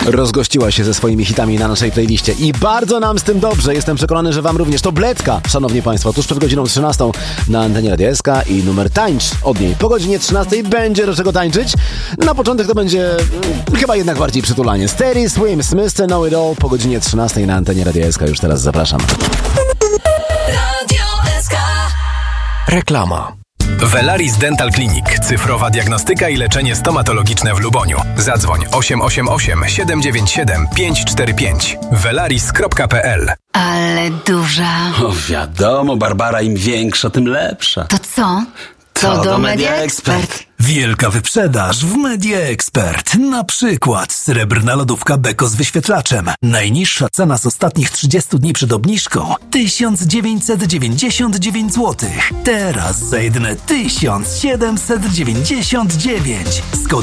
rozgościła się ze swoimi hitami na naszej playliście i bardzo nam z tym dobrze. Jestem przekonany, że wam również. To Bledka, szanowni państwo, tuż przed godziną 13 na antenie Radia SK i numer Tańcz od niej. Po godzinie 13 będzie do czego tańczyć. Na początek to będzie chyba jednak bardziej przytulanie. Steady Swims, Mr. Know It All po godzinie 13 na antenie Radia SK. Już teraz zapraszam. Radio SK. Reklama. Velaris Dental Clinic. Cyfrowa diagnostyka i leczenie stomatologiczne w Luboniu. Zadzwoń 888 797 545. velaris.pl. Ale duża. O wiadomo, Barbara, im większa, tym lepsza. To co? To do Media Expert. Wielka wyprzedaż w Media Expert. Na przykład srebrna lodówka Beko z wyświetlaczem. Najniższa cena z ostatnich 30 dni przed obniżką 1999 zł. Teraz za jedyne 1799.